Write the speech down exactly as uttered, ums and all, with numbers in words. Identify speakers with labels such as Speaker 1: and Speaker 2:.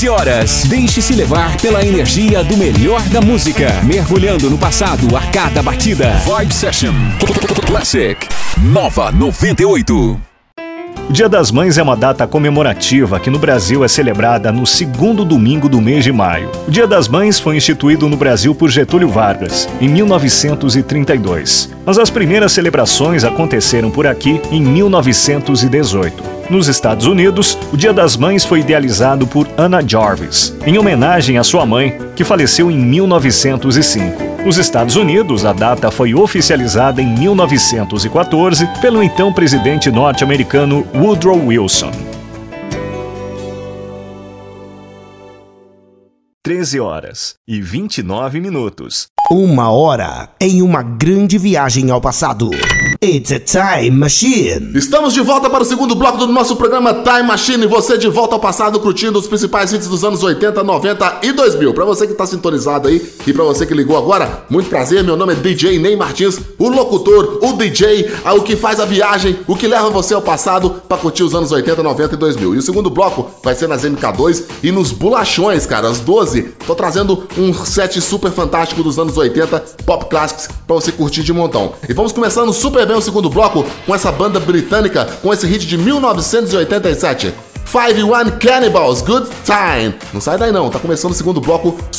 Speaker 1: Horas. Deixe-se levar pela energia do melhor da música, mergulhando no passado a cada batida. Vibe Session Classic Nova noventa e oito.
Speaker 2: O Dia das Mães é uma data comemorativa que no Brasil é celebrada no segundo domingo do mês de maio. O Dia das Mães foi instituído no Brasil por Getúlio Vargas, em mil novecentos e trinta e dois. Mas as primeiras celebrações aconteceram por aqui em mil novecentos e dezoito. Nos Estados Unidos, o Dia das Mães foi idealizado por Anna Jarvis, em homenagem à sua mãe, que faleceu em mil novecentos e cinco. Nos Estados Unidos, a data foi oficializada em mil novecentos e quatorze pelo então presidente norte-americano Woodrow Wilson. treze horas e vinte e nove minutos.
Speaker 3: Uma hora em uma grande viagem ao passado. It's a Time Machine.
Speaker 4: Estamos de volta para o segundo bloco do nosso programa Time Machine. Você de volta ao passado, curtindo os principais hits dos anos oitenta, noventa e dois mil. Para você que está sintonizado aí e para você que ligou agora, muito prazer. Meu nome é D J Ney Martins, o locutor, o D J, o que faz a viagem, o que leva você ao passado para curtir os anos oitenta, noventa e dois mil. E o segundo bloco vai ser nas M K dois e nos bolachões, cara, às doze. Tô trazendo um set super fantástico dos anos oitenta, Pop Classics, para você curtir de montão. E vamos começando super bem o segundo bloco com essa banda britânica, com esse hit de mil novecentos e oitenta e sete. Five One Cannibals, Good Time. Não sai daí não, tá começando o segundo bloco